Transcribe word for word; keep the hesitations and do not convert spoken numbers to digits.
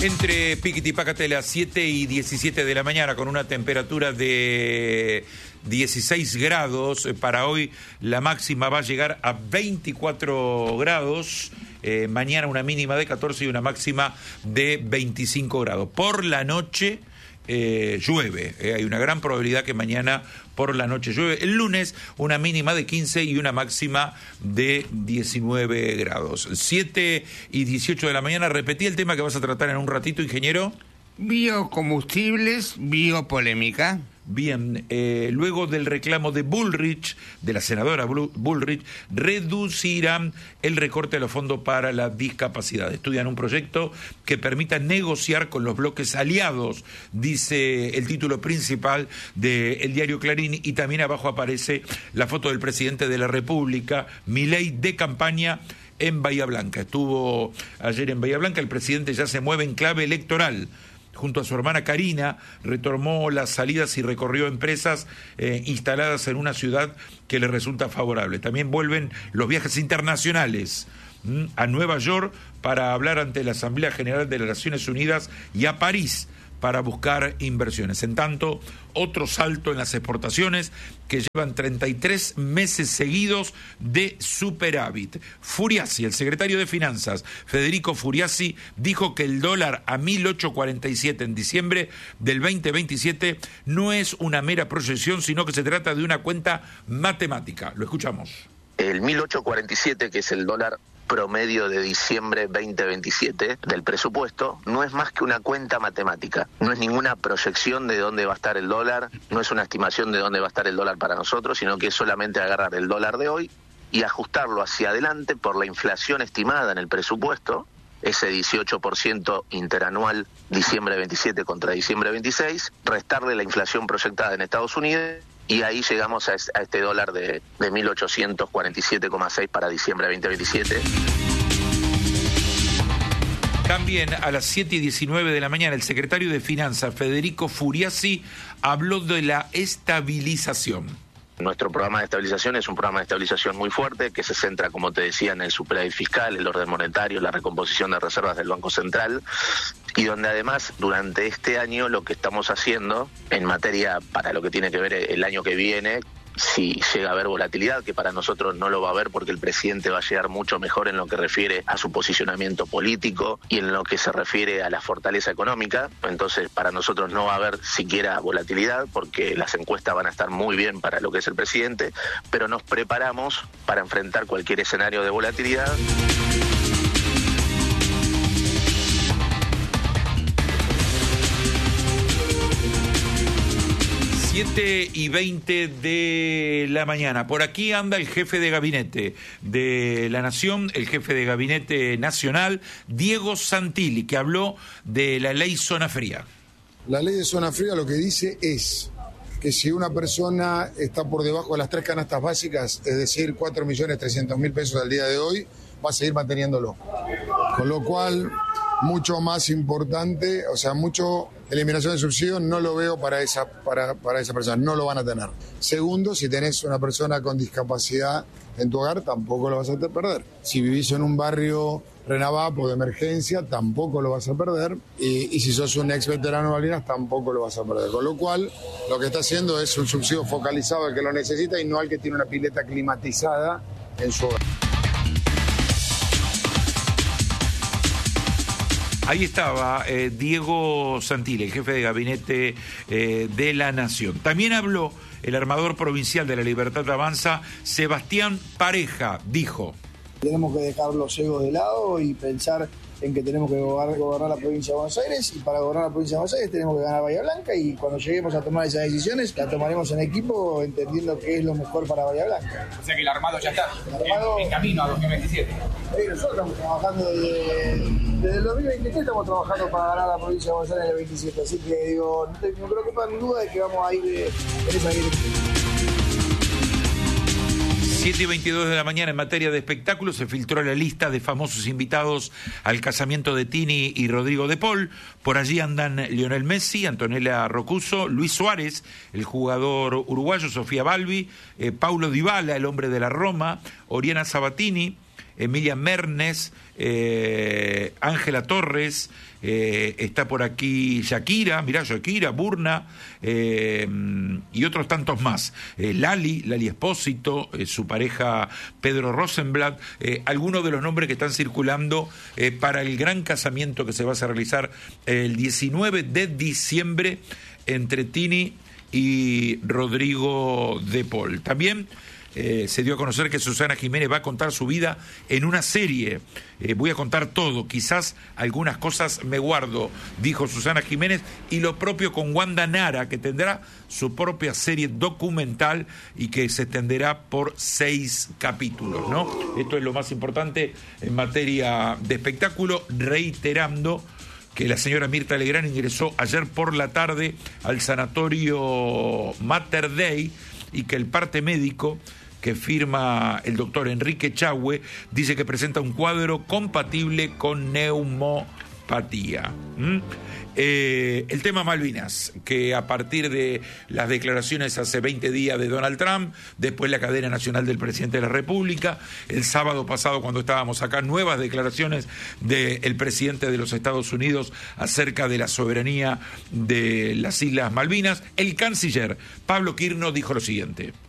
Entre Piquiti y Pacatela, siete y diecisiete de la mañana, con una temperatura de dieciséis grados. Para hoy la máxima va a llegar a veinticuatro grados. Eh, mañana una mínima de catorce y una máxima de veinticinco grados. Por la noche eh, llueve. Eh, hay una gran probabilidad que mañana por la noche llueve. El lunes una mínima de quince y una máxima de diecinueve grados. siete y dieciocho de la mañana. Repetí el tema que vas a tratar en un ratito, ingeniero. Biocombustibles, biopolémica. Bien, eh, luego del reclamo de Bullrich, de la senadora Bullrich, reducirán el recorte de los fondos para la discapacidad. Estudian un proyecto que permita negociar con los bloques aliados, dice el título principal del diario Clarín, y también abajo aparece la foto del presidente de la República, Milei, de campaña en Bahía Blanca. Estuvo ayer en Bahía Blanca, el presidente ya se mueve en clave electoral. Junto a su hermana Karina, retomó las salidas y recorrió empresas eh, instaladas en una ciudad que le resulta favorable. También vuelven los viajes internacionales ¿m? a Nueva York para hablar ante la Asamblea General de las Naciones Unidas y a París para buscar inversiones. En tanto, otro salto en las exportaciones que llevan treinta y tres meses seguidos de superávit. Furiasi, el secretario de Finanzas, Federico Furiasi, dijo que el dólar a mil ochocientos cuarenta y siete en diciembre del veinte veintisiete no es una mera proyección, sino que se trata de una cuenta matemática. Lo escuchamos. El mil ochocientos cuarenta y siete, que es el dólar promedio de diciembre veinte veintisiete del presupuesto, no es más que una cuenta matemática. No es ninguna proyección de dónde va a estar el dólar, no es una estimación de dónde va a estar el dólar para nosotros, sino que es solamente agarrar el dólar de hoy y ajustarlo hacia adelante por la inflación estimada en el presupuesto, ese dieciocho por ciento interanual diciembre veintisiete contra diciembre veintiséis, restarle la inflación proyectada en Estados Unidos. Y ahí llegamos a este dólar de, de mil ochocientos cuarenta y siete coma seis para diciembre veinte veintisiete. También a las siete y diecinueve de la mañana, el secretario de Finanzas, Federico Furiasi, habló de la estabilización. Nuestro programa de estabilización es un programa de estabilización muy fuerte que se centra, como te decía, en el superávit fiscal, el orden monetario, la recomposición de reservas del Banco Central, y donde además durante este año lo que estamos haciendo en materia para lo que tiene que ver el año que viene, si llega a haber volatilidad, que para nosotros no lo va a haber porque el presidente va a llegar mucho mejor en lo que refiere a su posicionamiento político y en lo que se refiere a la fortaleza económica. Entonces para nosotros no va a haber siquiera volatilidad porque las encuestas van a estar muy bien para lo que es el presidente, pero nos preparamos para enfrentar cualquier escenario de volatilidad. siete y veinte de la mañana. Por aquí anda el jefe de gabinete de la Nación, el jefe de gabinete nacional, Diego Santilli, que habló de la ley zona fría. La ley de zona fría lo que dice es que si una persona está por debajo de las tres canastas básicas, es decir, cuatro millones trescientos mil pesos al día de hoy, va a seguir manteniéndolo. Con lo cual, mucho más importante, o sea, mucho eliminación de subsidios no lo veo para esa, para, para esa persona, no lo van a tener. Segundo, si tenés una persona con discapacidad en tu hogar, tampoco lo vas a perder. Si vivís en un barrio Renavapo de emergencia, tampoco lo vas a perder. Y, y si sos un ex veterano de Malvinas, tampoco lo vas a perder. Con lo cual, lo que está haciendo es un subsidio focalizado al que lo necesita y no al que tiene una pileta climatizada en su hogar. Ahí estaba eh, Diego Santilli, el jefe de gabinete eh, de la Nación. También habló el armador provincial de la Libertad Avanza, Sebastián Pareja, dijo: tenemos que dejar los egos de lado y pensar en que tenemos que gobernar, gobernar la provincia de Buenos Aires, y para gobernar la provincia de Buenos Aires tenemos que ganar Bahía Blanca, y cuando lleguemos a tomar esas decisiones las tomaremos en equipo entendiendo qué es lo mejor para Bahía Blanca. O sea que el armado ya está armado, en, en camino a dos mil veintisiete. Sí, nosotros estamos trabajando desde, desde el dos mil veintitrés, estamos trabajando para ganar la provincia de Buenos Aires en el veintisiete, así que digo, no, te, no creo que pongan duda de que vamos a ir eh, en esa dirección. siete y veintidós de la mañana, en materia de espectáculos, se filtró la lista de famosos invitados al casamiento de Tini y Rodrigo de Paul. Por allí andan Lionel Messi, Antonella Roccuzzo, Luis Suárez, el jugador uruguayo, Sofía Balbi, eh, Paulo Dybala, el hombre de la Roma, Oriana Sabatini, Emilia Mernes, eh, Ángela Torres, eh, está por aquí Shakira, mirá, Shakira, Burna, eh, y otros tantos más. Eh, Lali, Lali Espósito, eh, su pareja Pedro Rosenblatt, eh, algunos de los nombres que están circulando eh, para el gran casamiento que se va a realizar el diecinueve de diciembre entre Tini y Rodrigo de Paul. También eh, se dio a conocer que Susana Jiménez va a contar su vida en una serie. Eh, voy a contar todo, quizás algunas cosas me guardo, dijo Susana Jiménez, y lo propio con Wanda Nara, que tendrá su propia serie documental y que se extenderá por seis capítulos, ¿no? Esto es lo más importante en materia de espectáculo, reiterando que la señora Mirta Legrand ingresó ayer por la tarde al sanatorio Mater Dei y que el parte médico que firma el doctor Enrique Chahue dice que presenta un cuadro compatible con neumopatía. ¿Mm? Eh, el tema Malvinas, que a partir de las declaraciones hace veinte días de Donald Trump, después la cadena nacional del presidente de la República, el sábado pasado cuando estábamos acá, nuevas declaraciones del presidente de los Estados Unidos acerca de la soberanía de las Islas Malvinas, el canciller Pablo Quirno dijo lo siguiente.